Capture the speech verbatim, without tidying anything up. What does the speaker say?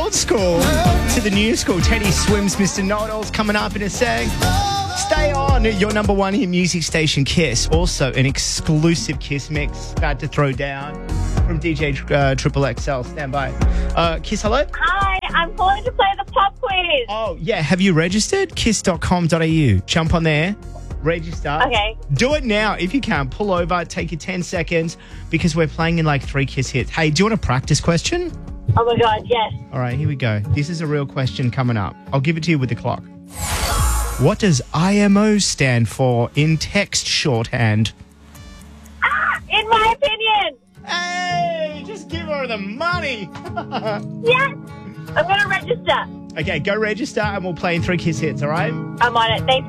old school to the new school. Teddy Swims, Mister Know-It-All's coming up in a sec. Stay on your number one hit music station, Kiss. Also, an exclusive Kiss mix about to throw down from D J uh, Triple X L. Stand by. Uh, Kiss, hello? Hi, I'm calling to play the pop quiz. Oh, yeah. Have you registered? kiss dot com dot a u. Jump on there. Register. Okay. Do it now if you can. Pull over. Take your ten seconds because we're playing in like three Kiss hits. Hey, do you want a practice question? Oh, my God, yes. All right, here we go. This is a real question coming up. I'll give it to you with the clock. What does I M O stand for in text shorthand? Ah, in my opinion. Hey, just give her the money. Yes. I'm going to register. Okay, go register and we'll play in three Kiss hits, all right? I'm on it. Thanks.